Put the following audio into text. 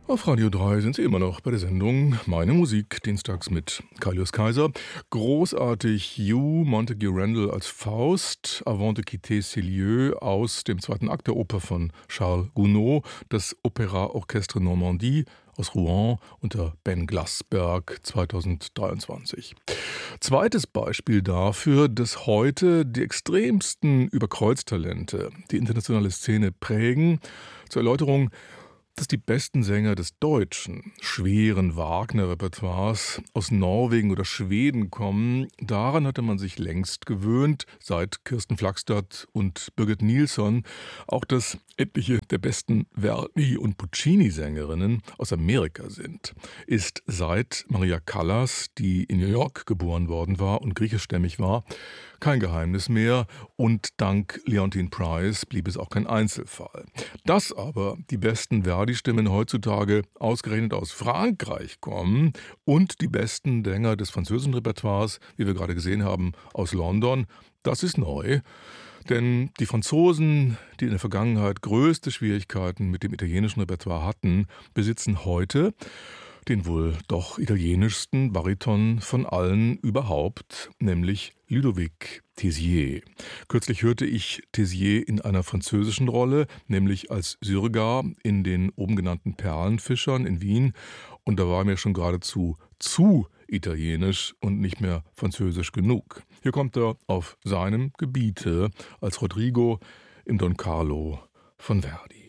Auf Radio 3 sind Sie immer noch bei der Sendung Meine Musik, dienstags mit Kaius Kaiser. Großartig Hugh Montague Randall als Faust, Avant de quitter ces lieux aus dem zweiten Akt der Oper von Charles Gounod, das Opéra Orchestre Normandie aus Rouen unter Ben Glasberg 2023. Zweites Beispiel dafür, dass heute die extremsten Überkreuztalente die internationale Szene prägen. Zur Erläuterung: Dass die besten Sänger des deutschen, schweren Wagner-Repertoires aus Norwegen oder Schweden kommen, daran hatte man sich längst gewöhnt, seit Kirsten Flagstad und Birgit Nilsson. Auch dass etliche der besten Verdi- und Puccini-Sängerinnen aus Amerika sind, ist seit Maria Callas, die in New York geboren worden war und griechischstämmig war, kein Geheimnis mehr, und dank Leontyne Price blieb es auch kein Einzelfall. Dass aber die besten Verdi-Stimmen heutzutage ausgerechnet aus Frankreich kommen und die besten Sänger des französischen Repertoires, wie wir gerade gesehen haben, aus London, das ist neu. Denn die Franzosen, die in der Vergangenheit größte Schwierigkeiten mit dem italienischen Repertoire hatten, besitzen heute den wohl doch italienischsten Bariton von allen überhaupt, nämlich Ludovic Tézier. Kürzlich hörte ich Tézier in einer französischen Rolle, nämlich als Syrgar in den oben genannten Perlenfischern in Wien, und da war mir schon geradezu zu italienisch und nicht mehr französisch genug. Hier kommt er auf seinem Gebiete als Rodrigo im Don Carlo von Verdi.